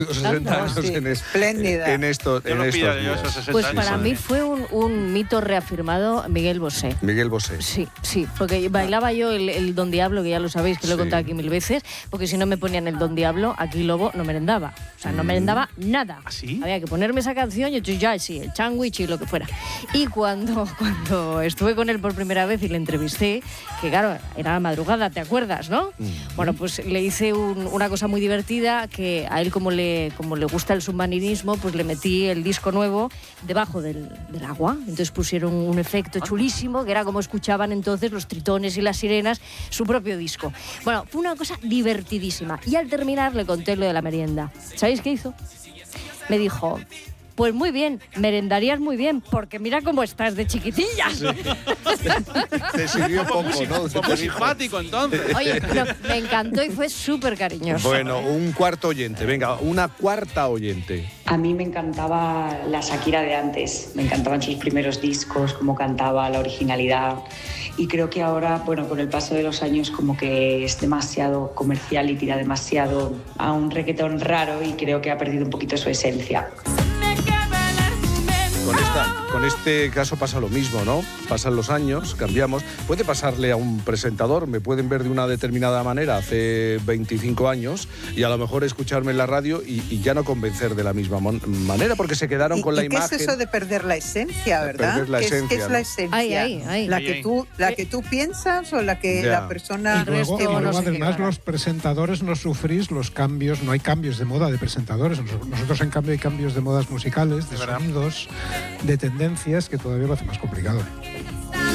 Los 60 años sí. espléndida en estos días. Pues para mí fue un mito reafirmado Miguel Bosé. Miguel Bosé. Sí, porque bailaba yo el Don Diablo, que ya lo sabéis, que lo he contado aquí 1000 veces, porque si no me ponían el Don Diablo, aquí Lobo no merendaba. O sea, no merendaba nada. ¿Ah, sí? Había que ponerme esa canción y entonces ya, sí, el sándwich y lo que fuera. Y cuando estuve con él por primera vez y le entrevisté, que claro, era la madrugada, ¿te acuerdas, no? Bueno, pues le hice una cosa muy divertida, que a él como le gusta el submarinismo, pues le metí el disco nuevo debajo del agua. Entonces pusieron un efecto chulísimo, que era como escuchaban entonces los tritones y las sirenas su propio disco. Bueno, fue una cosa divertidísima. Y al terminar le conté lo de la merienda. ¿Sabéis qué hizo? Me dijo: pues muy bien, merendarías muy bien, porque mira cómo estás de chiquitilla. Sí. Te sirvió poco, ¿no? Como simpático, entonces. Oye, no, me encantó y fue súper cariñoso. Bueno, un cuarto oyente. Venga, una cuarta oyente. A mí me encantaba la Shakira de antes. Me encantaban sus primeros discos, cómo cantaba, la originalidad. Y creo que ahora, bueno, con el paso de los años, como que es demasiado comercial y tira demasiado a un reggaetón raro, y creo que ha perdido un poquito su esencia. Con este caso pasa lo mismo, ¿no? Pasan los años, cambiamos. Puede pasarle a un presentador, me pueden ver de una determinada manera hace 25 años y a lo mejor escucharme en la radio y ya no convencer de la misma manera, porque se quedaron con la imagen. ¿Qué es eso de perder la esencia, verdad? Perder la esencia, ¿Qué es la esencia? Ay. ¿La que tú piensas o la que la persona... Y luego además los presentadores no sufrís los cambios, no hay cambios de moda de presentadores. Nosotros, en cambio, hay cambios de modas musicales, de sonidos, de tendencias, que todavía lo hace más complicado.